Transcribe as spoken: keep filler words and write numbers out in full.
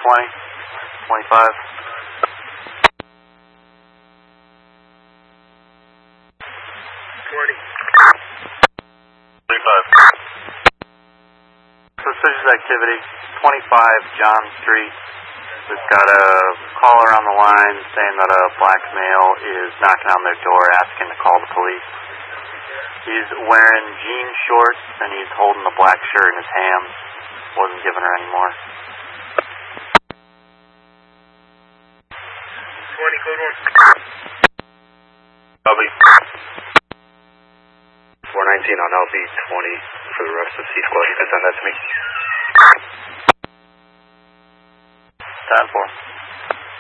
twenty, twenty-five. twenty. twenty-five. Suspicious activity, twenty-five John Street. We've got a caller on the line saying that a black male is knocking on their door asking to call the police. He's wearing jean shorts and he's holding a black shirt in his hands. Wasn't giving her any more. twenty, code one. Copy. four nineteen on L B twenty for the rest of C squad. You can send that to me. ten four.